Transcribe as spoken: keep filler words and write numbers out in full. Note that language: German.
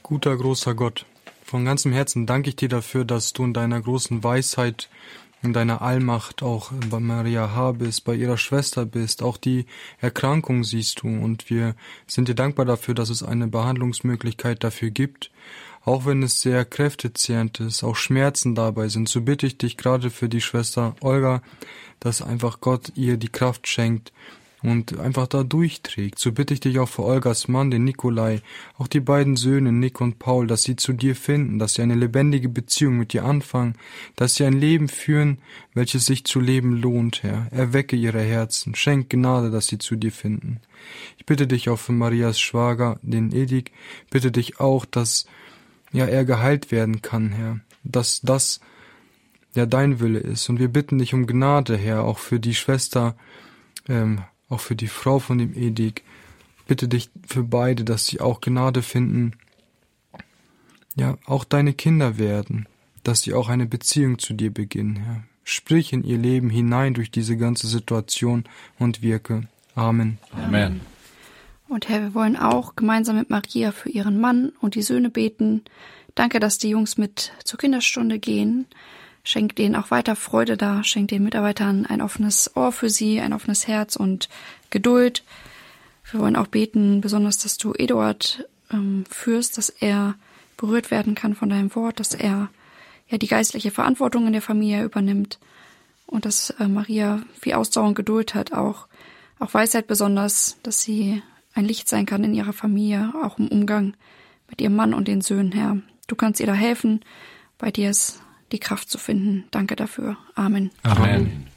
Guter, großer Gott, von ganzem Herzen danke ich dir dafür, dass du in deiner großen Weisheit, in deiner Allmacht auch bei Maria H. bist, bei ihrer Schwester bist, auch die Erkrankung siehst du. Und wir sind dir dankbar dafür, dass es eine Behandlungsmöglichkeit dafür gibt. Auch wenn es sehr kräftezehrend ist, auch Schmerzen dabei sind, so bitte ich dich gerade für die Schwester Olga, dass einfach Gott ihr die Kraft schenkt und einfach da durchträgt. So bitte ich dich auch für Olgas Mann, den Nikolai, auch die beiden Söhne Nick und Paul, dass sie zu dir finden, dass sie eine lebendige Beziehung mit dir anfangen, dass sie ein Leben führen, welches sich zu leben lohnt, Herr. Erwecke ihre Herzen, schenk Gnade, dass sie zu dir finden. Ich bitte dich auch für Marias Schwager, den Edik, bitte dich auch, dass ja er geheilt werden kann, Herr, dass das ja dein Wille ist. Und wir bitten dich um Gnade, Herr, auch für die Schwester, ähm, auch für die Frau von dem Edik. Bitte dich für beide, dass sie auch Gnade finden, ja, auch deine Kinder werden, dass sie auch eine Beziehung zu dir beginnen, Herr. Sprich in ihr Leben hinein durch diese ganze Situation und wirke. Amen. Amen. Und Herr, wir wollen auch gemeinsam mit Maria für ihren Mann und die Söhne beten. Danke, dass die Jungs mit zur Kinderstunde gehen. Schenk denen auch weiter Freude da. Schenk den Mitarbeitern ein offenes Ohr für sie, ein offenes Herz und Geduld. Wir wollen auch beten, besonders, dass du Eduard ähm, führst, dass er berührt werden kann von deinem Wort, dass er ja die geistliche Verantwortung in der Familie übernimmt und dass äh, Maria viel Ausdauer und Geduld hat, auch, auch Weisheit besonders, dass sie ein Licht sein kann in ihrer Familie, auch im Umgang mit ihrem Mann und den Söhnen, Herr. Du kannst ihr da helfen, bei dir ist die Kraft zu finden. Danke dafür. Amen. Amen.